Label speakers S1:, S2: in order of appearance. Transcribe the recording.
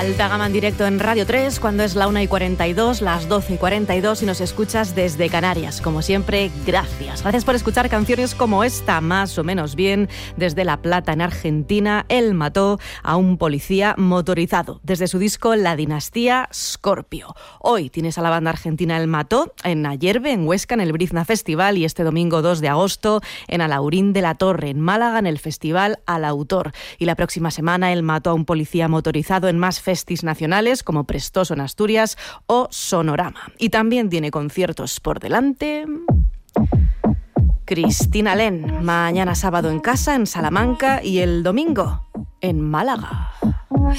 S1: Alta Gama en directo en Radio 3 cuando es la 1:42, las 12:42 y nos escuchas desde Canarias. Como siempre, gracias. Gracias por escuchar canciones como esta, más o menos bien. Desde La Plata, en Argentina, él mató a un policía motorizado. Desde su disco La Dinastía Scorpio. Hoy tienes a la banda argentina El Mató en Ayerbe, en Huesca, en el Brizna Festival, y este domingo 2 de agosto en Alhaurín de la Torre, en Málaga, en el Festival Al Autor. Y la próxima semana él mató a un policía motorizado en más festis nacionales como Prestoso en Asturias o Sonorama. Y también tiene conciertos por delante Cristina Len, mañana sábado en casa, en Salamanca, y el domingo en Málaga.